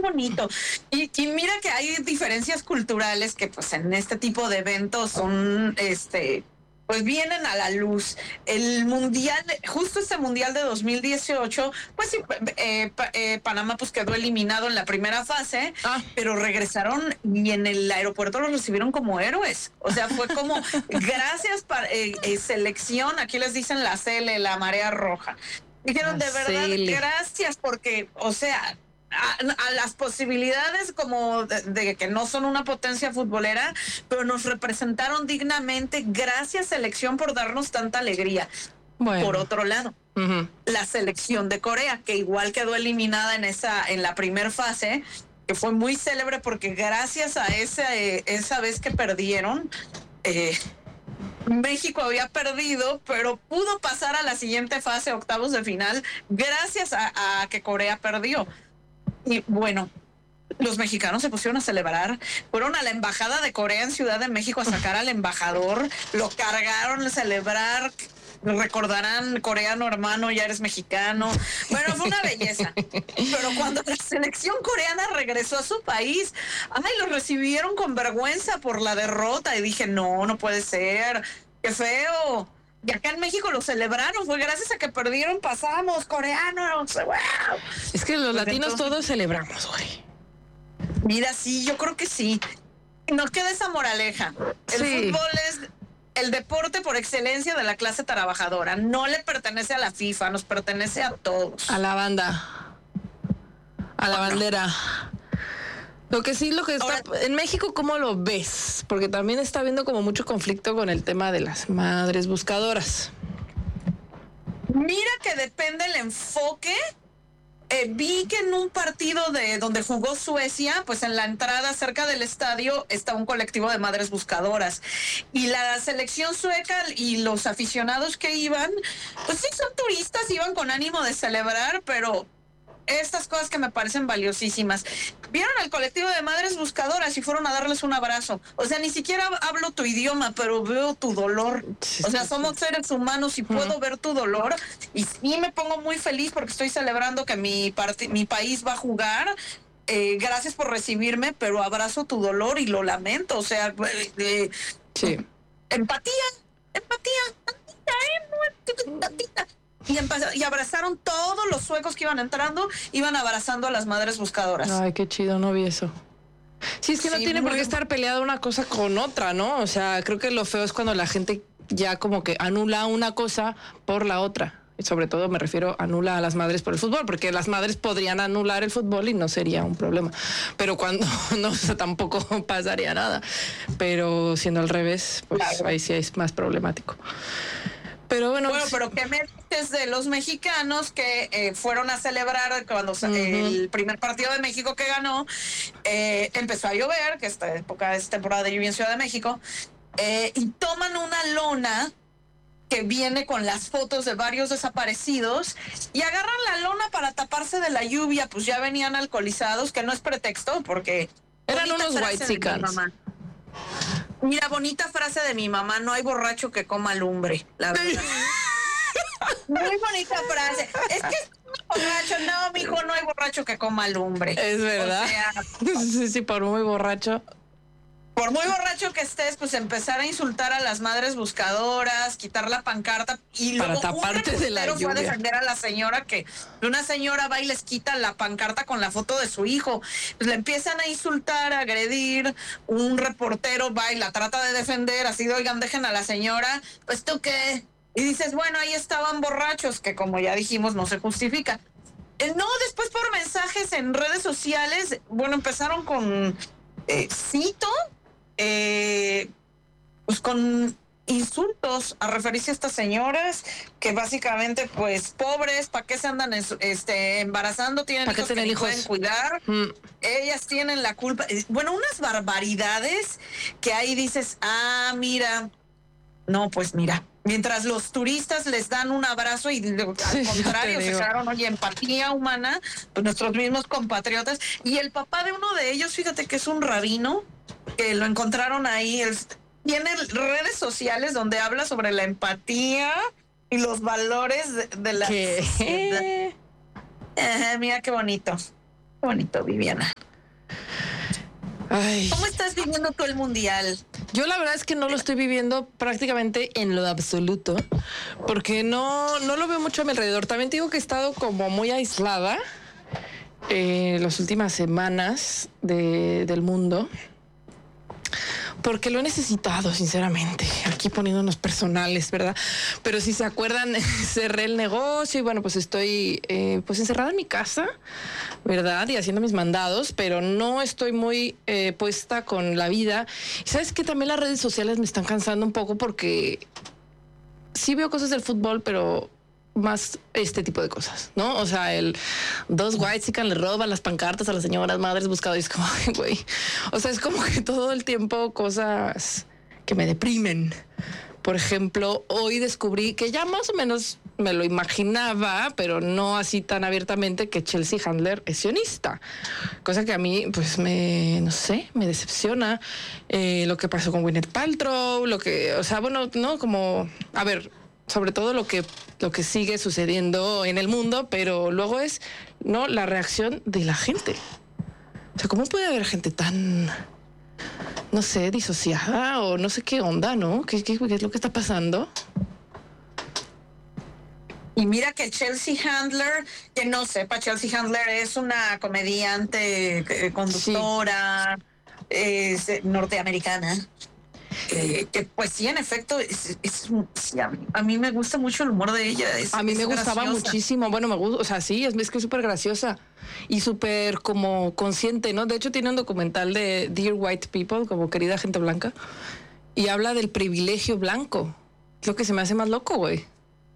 bonito. Y mira que hay diferencias culturales que pues en este tipo de eventos son, pues vienen a la luz. El mundial, justo este mundial de 2018, pues sí, Panamá pues quedó eliminado en la primera fase, pero regresaron y en el aeropuerto los recibieron como héroes. O sea, fue como gracias para selección, aquí les dicen la CL, la marea roja. Dijeron de verdad, gracias, porque, o sea, a las posibilidades como de que no son una potencia futbolera, pero nos representaron dignamente. Gracias, selección, por darnos tanta alegría. Bueno. Por otro lado, la selección de Corea, que igual quedó eliminada en la primera fase, que fue muy célebre porque gracias a esa vez que perdieron, México había perdido, pero pudo pasar a la siguiente fase, octavos de final, gracias a que Corea perdió. Y bueno, los mexicanos se pusieron a celebrar, fueron a la embajada de Corea en Ciudad de México a sacar al embajador, lo cargaron a celebrar. Recordarán, coreano hermano, ya eres mexicano. Bueno, fue una belleza. Pero cuando la selección coreana regresó a su país, lo recibieron con vergüenza por la derrota. Y dije, no puede ser. Qué feo. Y acá en México lo celebraron. Fue gracias a que perdieron, pasamos, coreanos. ¡Wow! Es que los latinos todos celebramos, güey. Mira, sí, yo creo que sí. Nos queda esa moraleja. El fútbol es el deporte por excelencia de la clase trabajadora. No le pertenece a la FIFA, nos pertenece a todos. A la banda. A la bandera. Lo que está ahora, en México, ¿cómo lo ves? Porque también está habiendo como mucho conflicto con el tema de las madres buscadoras. Mira que depende el enfoque. Vi que en un partido donde jugó Suecia, pues en la entrada cerca del estadio está un colectivo de madres buscadoras. Y la selección sueca y los aficionados que iban, pues sí son turistas, iban con ánimo de celebrar, pero estas cosas que me parecen valiosísimas. Vieron al colectivo de madres buscadoras y fueron a darles un abrazo. O sea, ni siquiera hablo tu idioma, pero veo tu dolor. O sea, somos seres humanos y puedo ver tu dolor. Y sí me pongo muy feliz porque estoy celebrando que mi país va a jugar. Gracias por recibirme, pero abrazo tu dolor y lo lamento. O sea, empatía. Y abrazaron todos los suecos que iban entrando, iban abrazando a las madres buscadoras. Ay, qué chido, no vi eso. Sí, es que no tiene por qué estar peleada una cosa con otra, ¿no? O sea, creo que lo feo es cuando la gente ya como que anula una cosa por la otra. Y sobre todo me refiero anula a las madres por el fútbol, porque las madres podrían anular el fútbol y no sería un problema. Pero cuando no, o sea, tampoco pasaría nada. Pero siendo al revés, pues claro, ahí sí es más problemático. Pero bueno, pero ¿qué me dices de los mexicanos que fueron a celebrar cuando el primer partido de México que ganó? Empezó a llover, que esta época es temporada de lluvia en Ciudad de México, y toman una lona que viene con las fotos de varios desaparecidos y agarran la lona para taparse de la lluvia. Pues ya venían alcoholizados, que no es pretexto, porque eran unos whitexicans. Mira, bonita frase de mi mamá: no hay borracho que coma lumbre, la verdad. Muy bonita frase. Es que es borracho, no, mijo, no hay borracho que coma lumbre. Es verdad. O sea, sí, por muy borracho que estés, pues empezar a insultar a las madres buscadoras, quitar la pancarta y para luego taparte de la lluvia. Fue a defender a la señora, que una señora va y les quita la pancarta con la foto de su hijo. Pues le empiezan a insultar, a agredir. Un reportero va y la trata de defender, así de, oigan, dejen a la señora. Pues tú qué. Y dices, bueno, ahí estaban borrachos, que como ya dijimos, no se justifica. No, después por mensajes en redes sociales, bueno, empezaron con cito. Pues con insultos a referirse a estas señoras que básicamente, pues, pobres, ¿para qué se andan embarazando? Tienen hijos que ni pueden cuidar. Ellas tienen la culpa. Bueno, unas barbaridades que ahí dices, mira, no, pues mira, mientras los turistas les dan un abrazo y al contrario se quedaron, oye, empatía humana, pues nuestros mismos compatriotas. Y el papá de uno de ellos, fíjate que es un rabino, que lo encontraron ahí, tiene redes sociales donde habla sobre la empatía y los valores de la sociedad. Mira qué bonito. bonito, Viviana. Ay. ¿Cómo estás viviendo tú el mundial? Yo la verdad es que no lo estoy viviendo prácticamente en lo absoluto, porque no lo veo mucho a mi alrededor. También te digo que he estado como muy aislada las últimas semanas del mundo, porque lo he necesitado, sinceramente. Aquí poniéndonos personales, ¿verdad? Pero si se acuerdan, cerré el negocio y bueno, pues estoy pues encerrada en mi casa, ¿verdad? Y haciendo mis mandados, pero no estoy muy puesta con la vida. Y sabes que también las redes sociales me están cansando un poco porque sí veo cosas del fútbol, pero más este tipo de cosas, ¿no? O sea, dos whitezican le roban las pancartas a las señoras madres buscadoras, como, güey. O sea, es como que todo el tiempo cosas que me deprimen. Por ejemplo, hoy descubrí que ya más o menos me lo imaginaba, pero no así tan abiertamente, que Chelsea Handler es sionista. Cosa que a mí, pues, me decepciona. Lo que pasó con Gwyneth Paltrow, o sea, bueno, no, como, a ver, sobre todo lo que sigue sucediendo en el mundo, pero luego es, ¿no?, la reacción de la gente. O sea, ¿cómo puede haber gente tan, no sé, disociada o no sé qué onda, ¿no? ¿Qué es lo que está pasando? Y mira que Chelsea Handler, que no sepa, Chelsea Handler es una comediante, conductora, sí, es norteamericana. Que pues sí, en efecto, sí, a mí me gusta mucho el humor de ella. A mí me gustaba graciosa. Muchísimo. Bueno, me gusta, o sea, sí, es que es súper graciosa y súper como consciente, ¿no? De hecho, tiene un documental de Dear White People, como querida gente blanca, y habla del privilegio blanco. Es lo que se me hace más loco, güey.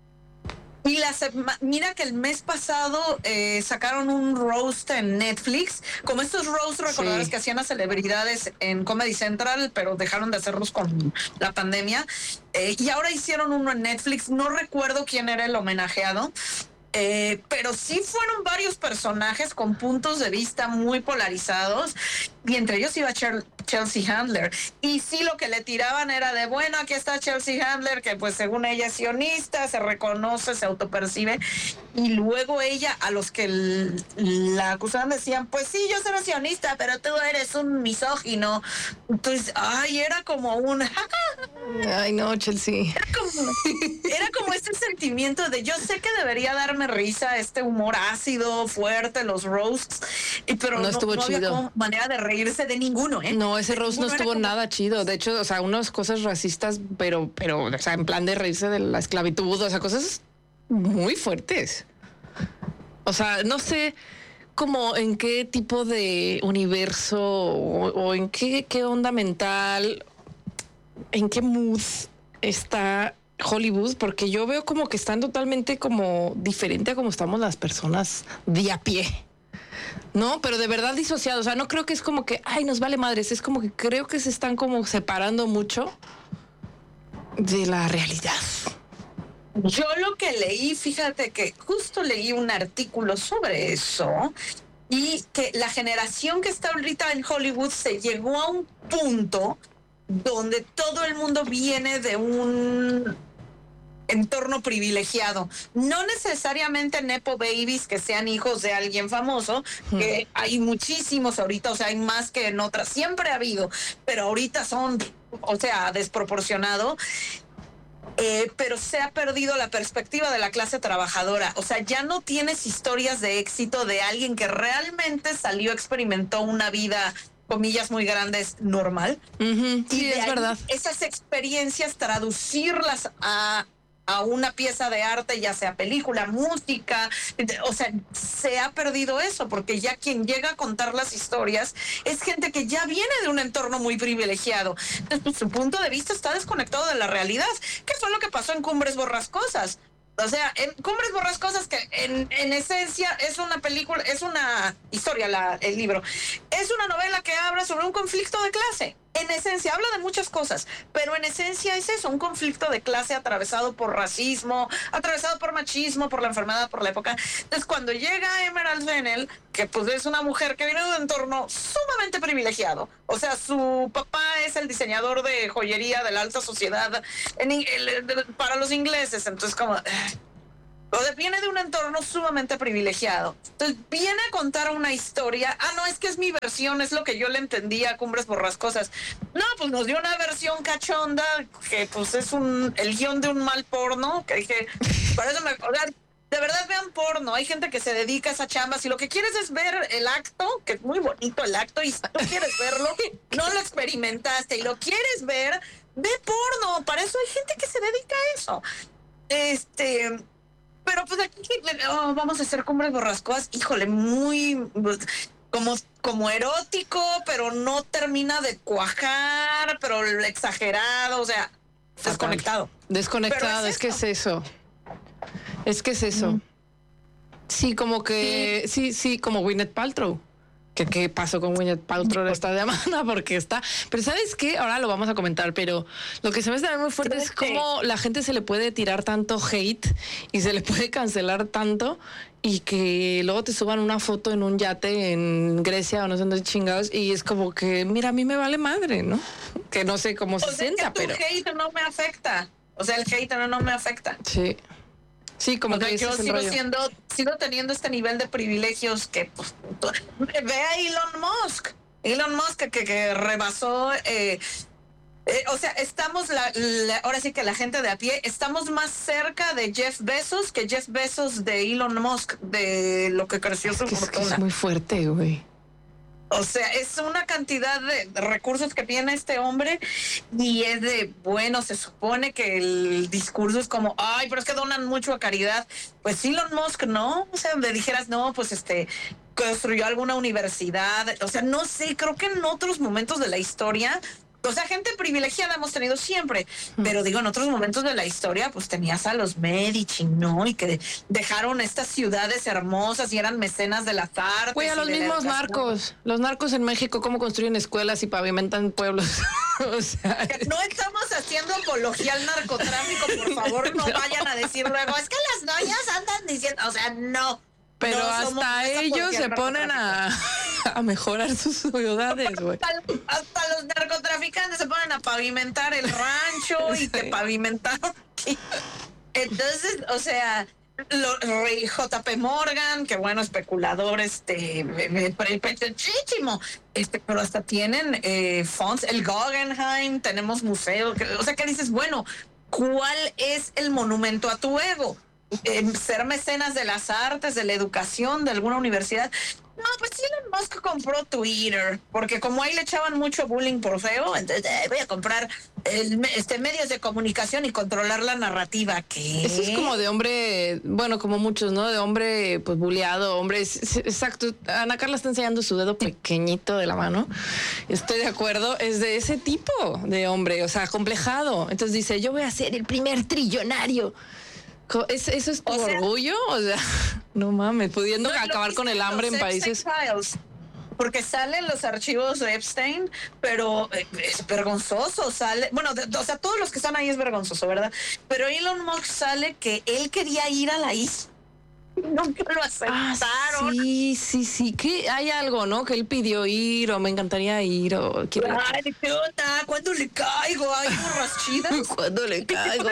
Y mira que el mes pasado sacaron un roast en Netflix, como estos roast recordadores, sí, que hacían las celebridades en Comedy Central, pero dejaron de hacerlos con la pandemia. Y ahora hicieron uno en Netflix, no recuerdo quién era el homenajeado. Pero sí fueron varios personajes con puntos de vista muy polarizados, y entre ellos iba Chelsea Handler. Y sí, lo que le tiraban era de, bueno, aquí está Chelsea Handler, que pues según ella es sionista, se reconoce, se autopercibe, y luego ella, a los que la acusaban, decían, pues sí, yo soy sionista, pero tú eres un misógino. Entonces, ay, era como un... Ay, no, Chelsea. Era como este sentimiento de, yo sé que debería darme risa este humor ácido, fuerte, los roasts, pero no estuvo no chido. Había manera de reírse de ninguno, ¿eh? No, ese roast no estuvo nada chido. De hecho, o sea, unas cosas racistas, pero, o sea, en plan de reírse de la esclavitud, o sea, cosas muy fuertes. O sea, no sé como en qué tipo de universo o en qué onda mental, en qué mood está Hollywood, porque yo veo como que están totalmente como diferente a como estamos las personas de a pie. No, pero de verdad disociados. O sea, no creo que es como que, ay, nos vale madres. Es como que creo que se están como separando mucho de la realidad. Yo lo que leí, fíjate que justo leí un artículo sobre eso, y que la generación que está ahorita en Hollywood se llegó a un punto donde todo el mundo viene de un entorno privilegiado, no necesariamente nepo babies que sean hijos de alguien famoso, que hay muchísimos ahorita, o sea, hay más que en otras, siempre ha habido, pero ahorita son, o sea, desproporcionado. Pero se ha perdido la perspectiva de la clase trabajadora. O sea, ya no tienes historias de éxito de alguien que realmente salió, experimentó una vida, comillas muy grandes, normal. Uh-huh. Sí, es verdad. Esas experiencias, traducirlas a una pieza de arte, ya sea película, música, o sea, se ha perdido eso, porque ya quien llega a contar las historias es gente que ya viene de un entorno muy privilegiado. Entonces, su punto de vista está desconectado de la realidad. ¿Qué fue lo que pasó en Cumbres Borrascosas? O sea, en Cumbres Borrascosas, que en esencia es una película, es una historia, el libro, es una novela que habla sobre un conflicto de clase. En esencia, habla de muchas cosas, pero en esencia es eso, un conflicto de clase atravesado por racismo, atravesado por machismo, por la enfermedad, por la época. Entonces, cuando llega Emerald Fennell, que pues es una mujer que viene de un entorno sumamente privilegiado, o sea, su papá es el diseñador de joyería de la alta sociedad para los ingleses, entonces como... O sea, viene de un entorno sumamente privilegiado. Entonces, viene a contar una historia. Ah, no, es que es mi versión, es lo que yo le entendía a Cumbres Borrascosas. No, pues nos dio una versión cachonda, que pues es el guión de un mal porno, que dije, para eso o sea, de verdad vean porno. Hay gente que se dedica a esa chamba. Si lo que quieres es ver el acto, que es muy bonito el acto, y si tú quieres verlo, no lo experimentaste y lo quieres ver, ve porno. Para eso hay gente que se dedica a eso. Pero pues aquí vamos a hacer Cumbres Borrascosas, híjole, muy como erótico, pero no termina de cuajar, pero exagerado, o sea, desconectado. Desconectado, es que es eso. Es que es eso. Sí, como que, sí, como Gwyneth Paltrow. ¿Qué pasó con Gwyneth Paltrow esta semana? Porque está... Pero ¿sabes qué? Ahora lo vamos a comentar, pero lo que se me hace muy fuerte es cómo la gente se le puede tirar tanto hate y se le puede cancelar tanto y que luego te suban una foto en un yate en Grecia o no sé dónde chingados y es como que, mira, a mí me vale madre, ¿no? Que no sé cómo se sienta, pero... el hate no me afecta. O sea, el hate no me afecta. Sí. Sí, como que yo sigo teniendo este nivel de privilegios que pues, ve a Elon Musk que rebasó, o sea, estamos ahora sí que la gente de a pie estamos más cerca de Jeff Bezos que Jeff Bezos de Elon Musk, de lo que creció su fortuna. Es muy fuerte, güey. O sea, es una cantidad de recursos que tiene este hombre y es de, bueno, se supone que el discurso es como, ay, pero es que donan mucho a caridad. Pues Elon Musk, ¿no? O sea, le dijeras, no, pues construyó alguna universidad. O sea, no sé, creo que en otros momentos de la historia... O sea, gente privilegiada hemos tenido siempre, pero digo, en otros momentos de la historia, pues tenías a los Medici, ¿no? Y que dejaron estas ciudades hermosas y eran mecenas de las artes. Güey, a los mismos narcos. Los narcos en México, ¿cómo construyen escuelas y pavimentan pueblos? O sea... No estamos haciendo apología al narcotráfico, por favor, no vayan a decir luego, es que las doñas andan diciendo, o sea, no. Pero no, hasta ellos se ponen a mejorar sus ciudades, güey. Hasta los narcotraficantes se ponen a pavimentar el rancho y te pavimentaron. Entonces, o sea, JP Morgan, que bueno, especulador, chichimo, pero hasta tienen fondos, el Guggenheim, tenemos museo, o sea, que dices, bueno, ¿cuál es el monumento a tu ego? Ser mecenas de las artes, de la educación, de alguna universidad. No, pues Elon Musk compró Twitter, porque como ahí le echaban mucho bullying por feo, entonces voy a comprar medios de comunicación y controlar la narrativa. ¿Qué? Eso es como de hombre, bueno, como muchos, ¿no? De hombre, pues, bulleado, hombre. Exacto. Ana Carla está enseñando su dedo pequeñito de la mano. Estoy de acuerdo. Es de ese tipo de hombre, o sea, complejado. Entonces dice, yo voy a ser el primer trillonario. ¿Eso es tu orgullo? O sea, no mames, pudiendo acabar con el hambre en países... Porque salen los archivos de Epstein, pero es vergonzoso, sale... Bueno, o sea, todos los que están ahí es vergonzoso, ¿verdad? Pero Elon Musk sale que él quería ir a la isla. Nunca lo aceptaron. Sí, que hay algo, ¿no? Que él pidió ir, o me encantaría ir, o quiero... Ay, ¿qué onda? ¿Cuándo le caigo? Hay burras chidas. ¿Cuándo le caigo?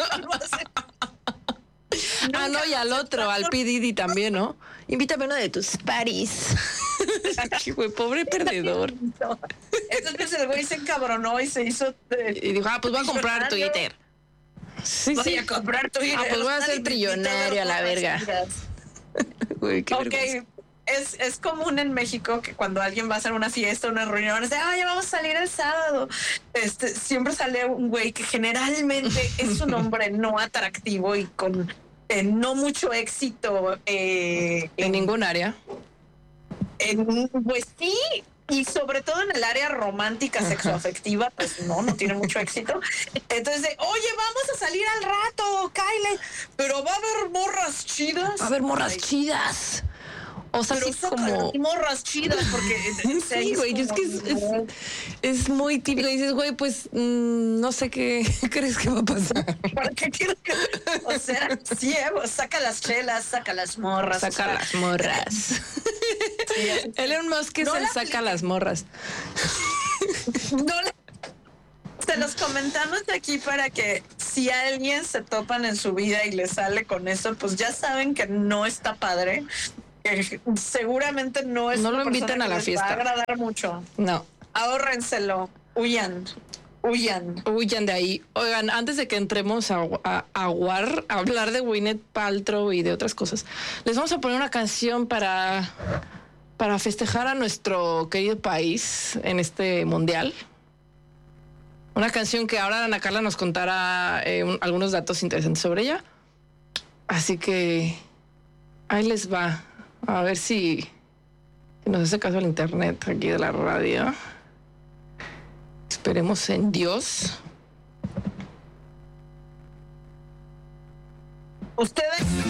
No, y al otro, al P. Diddy también, ¿no? Invítame a uno de tus paris. Güey, pobre perdedor. Entonces el güey se encabronó y se hizo... y dijo, pues voy a comprar Twitter. Voy a comprar Twitter. Pues voy a ser trillonario a la verga. Güey, qué vergüenza. Es común en México que cuando alguien va a hacer una fiesta, una reunión, es de, ya vamos a salir el sábado. Siempre sale un güey que generalmente es un hombre no atractivo y con no mucho éxito. En ningún área. Pues sí, y sobre todo en el área romántica, sexoafectiva, pues no tiene mucho éxito. Entonces, oye, vamos a salir al rato, Kyle, pero va a haber morras chidas. Va a haber morras chidas. O sea, pero sí, como morras chidas, porque sí, güey, es que es muy típico. Dices, güey, pues no sé qué crees que va a pasar. ¿Para qué quieres que? O sea, sí, saca las chelas, saca las morras. Saca las morras. Sí, Elon Musk es el saca las morras. Se los comentamos aquí para que si alguien se topan en su vida y le sale con eso, pues ya saben que no está padre. Que seguramente no es no una lo inviten persona a que la les fiesta. va a agradar mucho. No. Ahórrenselo. Huyan de ahí. Oigan, antes de que entremos a hablar de Gwyneth Paltrow y de otras cosas, les vamos a poner una canción para festejar a nuestro querido país en este mundial. Una canción que ahora Ana Carla nos contará algunos datos interesantes sobre ella. Así que ahí les va. A ver si nos hace caso el internet aquí de la radio. Esperemos en Dios. Ustedes